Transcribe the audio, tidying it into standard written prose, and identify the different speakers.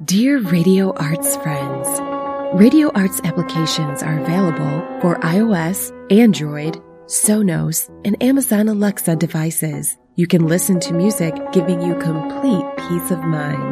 Speaker 1: Dear Radio Arts friends, Radio Arts applications are available for iOS, Android, Sonos, and Amazon Alexa devices. You can listen to music giving you complete peace of mind.